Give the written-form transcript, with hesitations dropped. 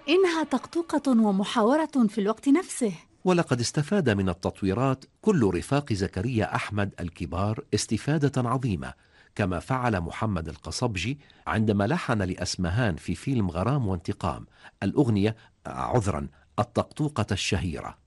إنها طقطقة ومحاورة في الوقت نفسه. ولقد استفاد من التطويرات كل رفاق زكريا أحمد الكبار استفادة عظيمة، كما فعل محمد القصبجي عندما لحن لأسمهان في فيلم غرام وانتقام الأغنية الطقطوقة الشهيرة.